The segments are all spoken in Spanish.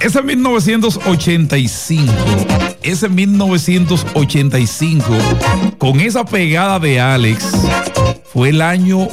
Ese 1985, con esa pegada de Alex, fue el año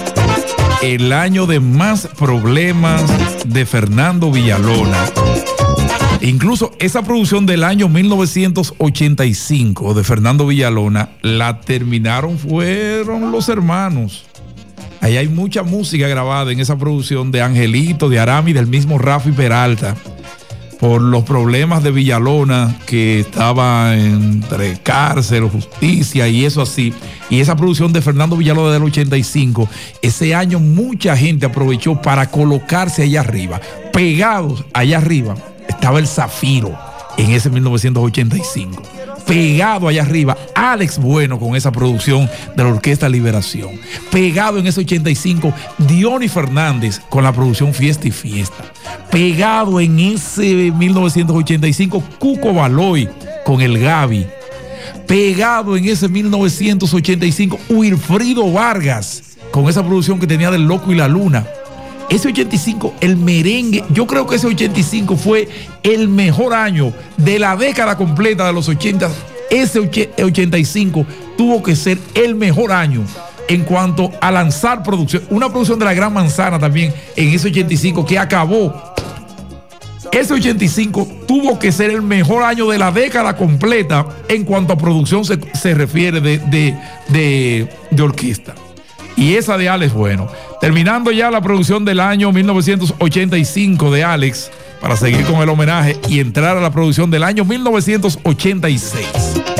de más problemas de Fernando Villalona. Incluso esa producción del año 1985 de Fernando Villalona la fueron los hermanos. Ahí hay mucha música grabada en esa producción de Angelito, de Arami, del mismo Rafi Peralta, por los problemas de Villalona, que estaba entre cárcel, justicia y eso así. Y esa producción de Fernando Villalona del 85, ese año mucha gente aprovechó para colocarse allá arriba. Pegados allá arriba estaba el Zafiro en ese 1985. Pegado allá arriba, Alex Bueno con esa producción de la Orquesta Liberación. Pegado en ese 85, Diony Fernández con la producción Fiesta y Fiesta. Pegado en ese 1985, Cuco Baloy con el Gaby. Pegado en ese 1985, Wilfrido Vargas con esa producción que tenía del Loco y la Luna. Ese 85, el merengue, yo creo que ese 85 fue el mejor año de la década completa de los 80. Ese 85 tuvo que ser el mejor año en cuanto a lanzar producción. Una producción de la Gran Manzana también en ese 85 que acabó. Ese 85 tuvo que ser el mejor año de la década completa en cuanto a producción se refiere de orquesta. Y esa de Alex Bueno. Terminando ya la producción del año 1985 de Alex, para seguir con el homenaje y entrar a la producción del año 1986.